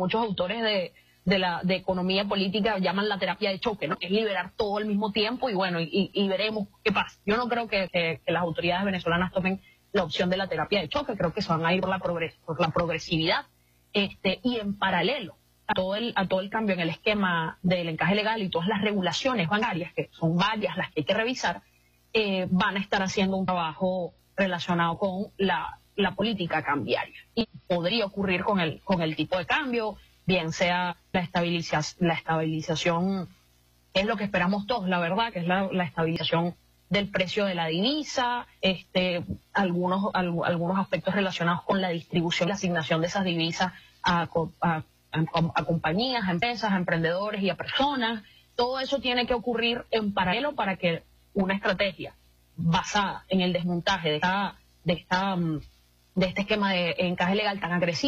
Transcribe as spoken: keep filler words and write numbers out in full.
muchos autores de, de, la, de economía política llaman la terapia de choque, ¿no? Es liberar todo al mismo tiempo y bueno, y, y veremos qué pasa. Yo no creo que, que, que las autoridades venezolanas tomen la opción de la terapia de choque, creo que se van a ir por la, progres, por la progresividad este, y en paralelo a todo, el, a todo el cambio en el esquema del encaje legal y todas las regulaciones bancarias, que son varias las que hay que revisar, eh, van a estar haciendo un trabajo relacionado con la, la política cambiaria. Y podría ocurrir con el, con el tipo de cambio, bien sea la, estabiliza, la estabilización, que es lo que esperamos todos, la verdad, que es la, la estabilización del precio de la divisa, este, algunos, al, algunos aspectos relacionados con la distribución y la asignación de esas divisas a, a, a, a compañías, a empresas, a emprendedores y a personas. Todo eso tiene que ocurrir en paralelo para que una estrategia basada en el desmontaje de, esta, de, esta, de este esquema de encaje legal tan agresivo